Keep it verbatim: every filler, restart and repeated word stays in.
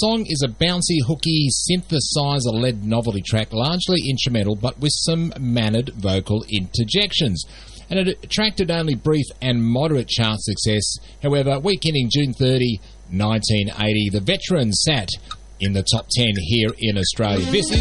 song is a bouncy, hooky, synthesizer-led novelty track, largely instrumental, but with some mannered vocal interjections. And it attracted only brief and moderate chart success. However, week ending June thirtieth, nineteen eighty, the veteran sat in the top ten here in Australia. This is